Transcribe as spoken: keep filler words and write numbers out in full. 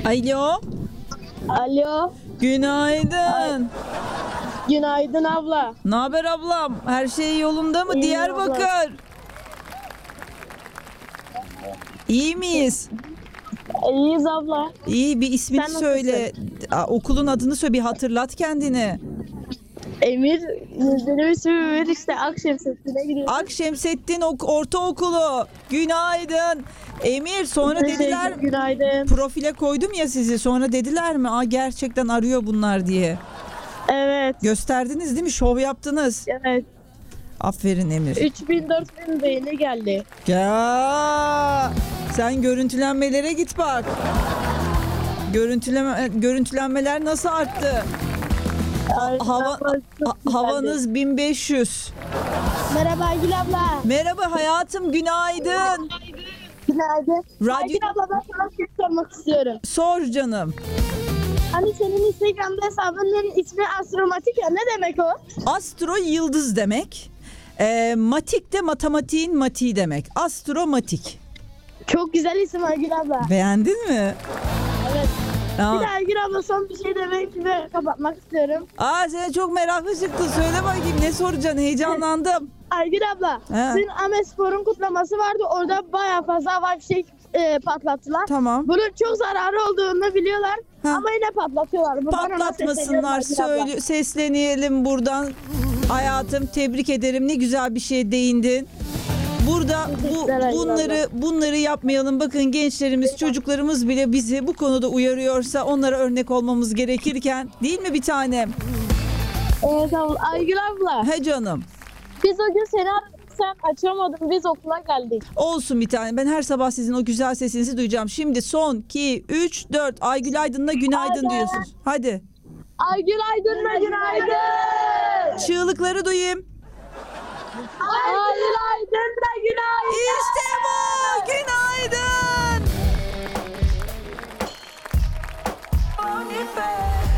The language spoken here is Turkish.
Alo. Alo. Günaydın. Günaydın abla. Ne haber ablam? Her şey yolunda mı? İyi Diyarbakır. İyi miyiz? İyiyiz abla. İyi, bir ismini Sen söyle. Aa, okulun adını söyle, bir hatırlat kendini. Emir. Benim ismim Emir, işte Akşemsettin'e gidiyorum. Akşemsettin Ok- Ortaokulu. Günaydın. Emir, sonra dediler, Günaydın. profile koydum ya sizi. Sonra dediler mi? Aa, gerçekten arıyor bunlar diye. Evet. Gösterdiniz değil mi? Şov yaptınız. Evet. Aferin Emir. üç bin dört bin beğeni geldi. Ya sen görüntülenmelere git bak. Görüntüleme görüntülenmeler nasıl arttı? Ay, Hava abla, çok ha- güzeldi. havanız bin beş yüz. Merhaba Aygül abla. Merhaba hayatım, günaydın. Günaydın. Radyo Aygül abla, ben sana bir şey sormak istiyorum. sor canım. Hani senin Instagram'da hesabının ismi Astromatik ya, ne demek o? Astro yıldız demek. Ee, matik de matematiğin matiği demek. Astromatik. Çok güzel isim Aygül abla. Beğendin mi? Evet. Aa, Bir de Aygül abla, son bir şey demek ve kapatmak istiyorum. aa sen çok meraklı çıktın. Söyle bakayım, ne soracaksın? Heyecanlandım. Aygül abla, He. dün Amespor'un kutlaması vardı. Orada bayağı fazla hava fişek e, patlattılar. Tamam. Bunun çok zararı olduğunu biliyorlar. Ha. Ama yine patlatıyorlar. Buradan ona sesleniyorum Patlatmasınlar. Aygül abla. Söyle, seslenelim buradan. Hayatım, tebrik ederim. Ne güzel bir şeye değindin. Burada bu Teşekkürler Aygül bunları bunları yapmayalım. Bakın, gençlerimiz, çocuklarımız bile bizi bu konuda uyarıyorsa onlara örnek olmamız gerekirken, değil mi bir tanem? Evet abla. Aygül abla, He canım. biz o gün seni aradık, sen açamadın. Biz okula geldik. Olsun bir tane. Ben her sabah sizin o güzel sesinizi duyacağım. Şimdi son iki, üç, dört. Aygül Aydın'la günaydın Hadi. diyorsunuz. Hadi. Aygül Aydın'la günaydın. Çığlıkları duyayım.